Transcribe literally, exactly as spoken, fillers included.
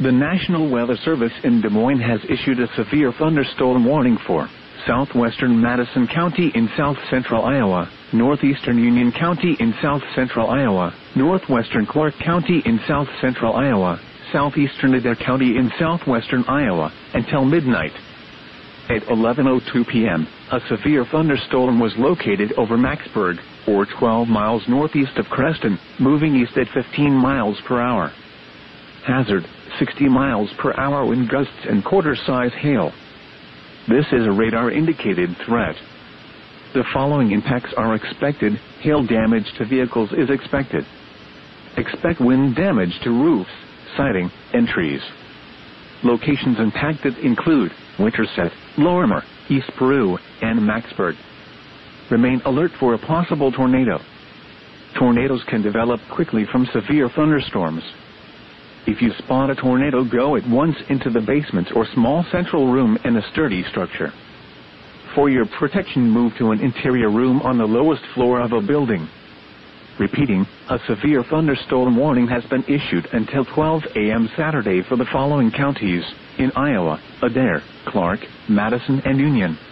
The National Weather Service in Des Moines has issued a severe thunderstorm warning for southwestern Madison County in south-central Iowa, northeastern Union County in south-central Iowa, northwestern Clark County in south-central Iowa, southeastern Adair County in southwestern Iowa, until midnight. At eleven oh two p m, a severe thunderstorm was located over Macksburg, or twelve miles northeast of Creston, moving east at fifteen miles per hour. Hazard, sixty miles per hour wind gusts and quarter-size hail. This is a radar-indicated threat. The following impacts are expected. Hail damage to vehicles is expected. Expect wind damage to roofs, siding, and trees. Locations impacted include Winterset, Lorimer, East Peru, and Macksburg. Remain alert for a possible tornado. Tornadoes can develop quickly from severe thunderstorms. If you spot a tornado, go at once into the basement or small central room in a sturdy structure. For your protection, move to an interior room on the lowest floor of a building. Repeating, a severe thunderstorm warning has been issued until twelve a m Saturday for the following counties in Iowa: Adair, Clark, Madison, and Union.